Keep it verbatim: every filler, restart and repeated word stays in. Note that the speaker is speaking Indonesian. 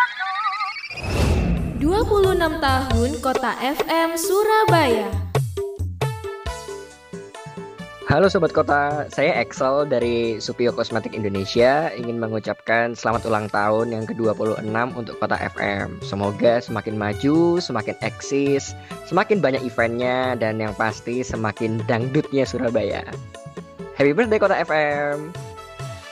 dua puluh enam tahun Kota F M Surabaya. Halo Sobat Kota, saya Excel dari Supio Kosmetik Indonesia ingin mengucapkan selamat ulang tahun yang ke dua puluh enam untuk Kota F M. Semoga semakin maju, semakin eksis, semakin banyak eventnya, dan yang pasti semakin dangdutnya Surabaya. Happy birthday Kota F M!